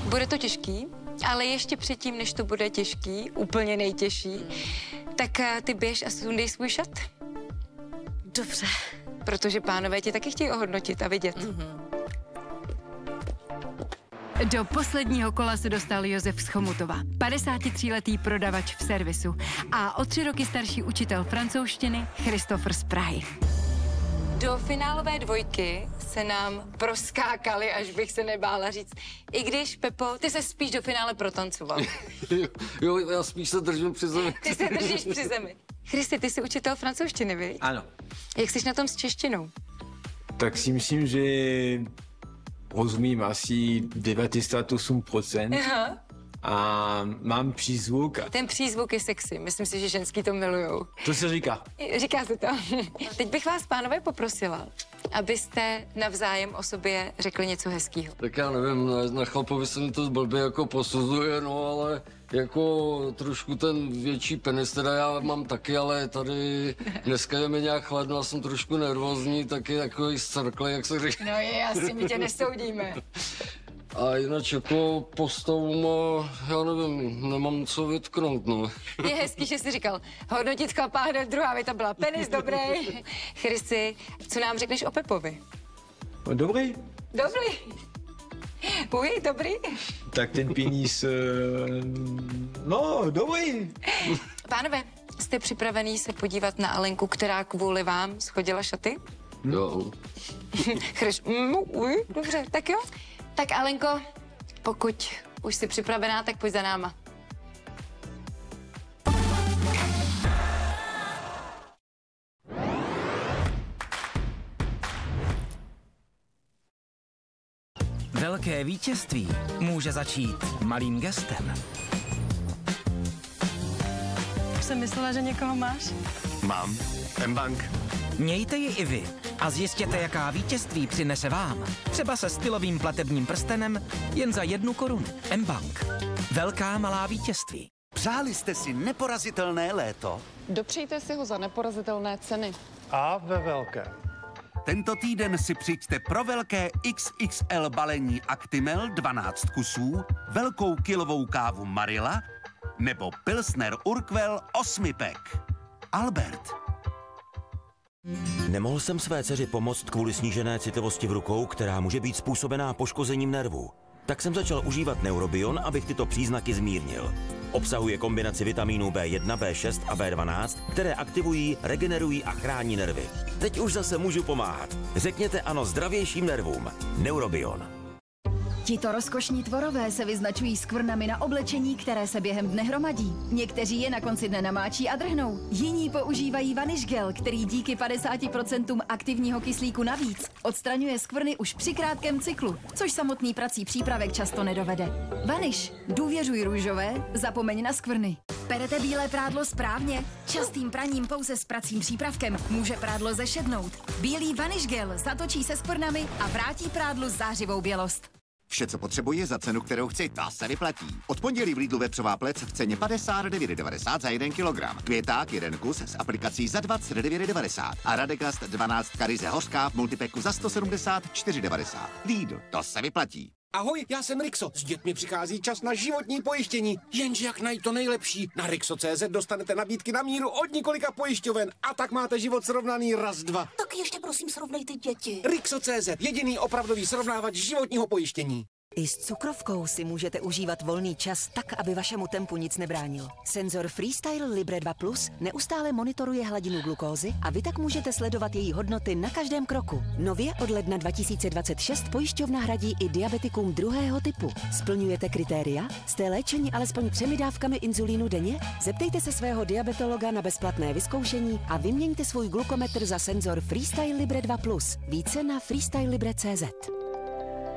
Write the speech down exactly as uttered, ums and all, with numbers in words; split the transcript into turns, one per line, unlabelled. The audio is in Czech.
Bude to těžký, ale ještě předtím, než to bude těžký, úplně nejtěžší, tak ty běž a sundej svůj šat.
Dobře.
Protože pánové tě taky chtějí ohodnotit a vidět.
Mm-hmm.
Do posledního kola se dostal Josef z Chomutova, padesátitříletý prodavač v servisu a o tři roky starší učitel francouzštiny Christopher z Prahy.
Do finálové dvojky se nám proskákali, až bych se nebála říct. I když, Pepo, ty se spíš do finále protancoval.
Jo, já spíš se držím při zemi.
Ty se držíš při zemi. Christy, ty jsi učitel francouzštiny, viď?
Ano.
Jak jsi na tom s češtinou?
Tak si myslím, že rozumím asi devadesát osm procent.
Aha.
A mám přízvuk.
Ten přízvuk je sexy, myslím si, že ženský to milujou.
To se říká.
Říká se to. Teď bych vás, pánové, poprosila, abyste navzájem o sobě řekli něco hezkýho.
Tak já nevím, na, na chlapovi se mi to blbě jako posuzuje, no ale jako trošku ten větší penis teda já mám taky, ale tady dneska je mi nějak chladno a jsem trošku nervózní, taky takový zcrklej, jak se říká.
No je, asi my tě nesoudíme.
A jinak jako postavu má, já nevím, nemám co vytknout, no.
Je hezký, že jsi říkal, hodnotit chlapa, hned druhá věta byla penis, dobrý. Chrisy, co nám řekneš o Pepovi?
Dobrý.
Dobrý. Uj, dobrý.
Tak ten penis, no, dobrý.
Pánové, jste připravený se podívat na Alenku, která kvůli vám schodila šaty?
Jo.
Chryš, mm, uj, dobře, tak jo. Tak Alenko, pokud už jsi připravená, tak pojď za náma.
Velké vítězství může začít malým gestem.
Jsem myslela, že někoho máš?
Mám. M-Bank.
Mějte ji i vy a zjistěte, jaká vítězství přinese vám. Třeba se stylovým platebním prstenem jen za jednu korunu. M-Bank. Velká malá vítězství.
Přáli jste si neporazitelné léto?
Dopřejte si ho za neporazitelné ceny.
A ve velké.
Tento týden si přijďte pro velké X X L balení Actimel dvanáct kusů, velkou kilovou kávu Marilla nebo Pilsner Urquell osmi pack. Albert.
Nemohl jsem své dceři pomoct kvůli snížené citlivosti v rukou, která může být způsobená poškozením nervů. Tak jsem začal užívat Neurobion, abych tyto příznaky zmírnil. Obsahuje kombinaci vitamínů B jedna, B šest a B dvanáct, které aktivují, regenerují a chrání nervy. Teď už zase můžu pomáhat. Řekněte ano zdravějším nervům. Neurobion.
Tito rozkošní tvorové se vyznačují skvrnami na oblečení, které se během dne hromadí. Někteří je na konci dne namáčí a drhnou. Jiní používají Vanish Gel, který díky padesáti procentům aktivního kyslíku navíc odstraňuje skvrny už při krátkém cyklu, což samotný prací přípravek často nedovede. Vanish, důvěřuj růžové, zapomeň na skvrny. Perete bílé prádlo správně? Častým praním pouze s pracím přípravkem může prádlo zešednout. Bílý Vanish Gel zatočí se skvrnami a vrátí prádlu zářivou bělost.
Vše, co potřebuji za cenu, kterou chci, ta se vyplatí. Od pondělí v Lidlu vepřová plec v ceně padesát devět devadesát za jeden kilogram. Květák jeden kus s aplikací za dvacet devět devadesát. A Radegast dvanáct karize hořká v multipeku za sto sedmdesát čtyři devadesát. Lidl, to se vyplatí.
Ahoj, já jsem Rixo. S dětmi přichází čas na životní pojištění. Jenže jak najít to nejlepší? Na Rixo tečka cé zet dostanete nabídky na míru od několika pojišťoven a tak máte život srovnaný raz, dva.
Tak ještě prosím srovnejte děti.
Rixo tečka cé zet, jediný opravdový srovnávač životního pojištění.
I s cukrovkou si můžete užívat volný čas tak, aby vašemu tempu nic nebránilo. Senzor Freestyle Libre dva plus neustále monitoruje hladinu glukózy a vy tak můžete sledovat její hodnoty na každém kroku. Nově od ledna dva tisíce dvacet šest pojišťovna hradí i diabetikům druhého typu. Splňujete kritéria? Jste léčeni alespoň třemi dávkami inzulínu denně? Zeptejte se svého diabetologa na bezplatné vyzkoušení a vyměňte svůj glukometr za senzor Freestyle Libre dva plus. Více na freestyle libre tečka cé zet.